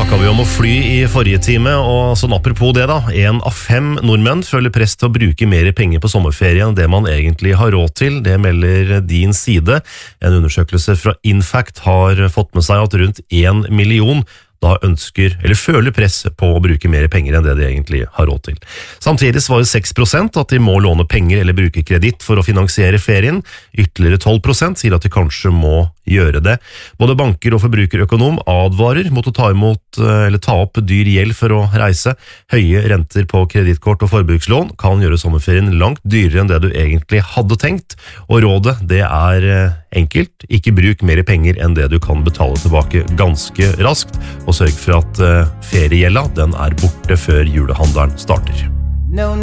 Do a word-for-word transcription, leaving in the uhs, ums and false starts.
snakket vi om å fly i forrige time, og sånn apropos det da, en av fem nordmenn føler press til å bruke mer penger på sommerferie enn det man egentlig har råd til. Det melder Din Side. En undersøkelse fra Infact har fått med seg at rundt en million da ønsker, eller føler press på å bruke mer penger enn det de egentlig har råd til. Samtidig svarer seks prosent at de må låne penger eller bruke kreditt for å finansiere ferien. Ytterligere tolv prosent sier at de kanskje må gjøre det. Både banker og forbrukerøkonom advarer mot å ta imot eller ta opp dyr gjeld for å reise. Høye renter på kredittkort og forbrukslån kan gjøre sommerferien langt dyrere enn det du egentlig hadde tenkt, og rådet det er enkelt. Ikke bruk mer penger enn det du kan betale tilbake ganske raskt, og sørg for at uh, feriegjelda den er borte før julehandelen starter. No,